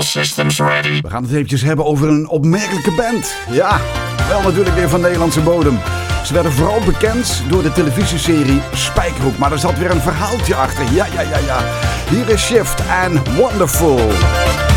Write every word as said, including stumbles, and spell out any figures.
All systems ready. We gaan het eventjes hebben over een opmerkelijke band. Ja, wel natuurlijk weer van Nederlandse bodem. Ze werden vooral bekend door de televisieserie Spijkerhoek. Maar er zat weer een verhaaltje achter. Ja, ja, ja, ja. Hier is Shift en Wonderful.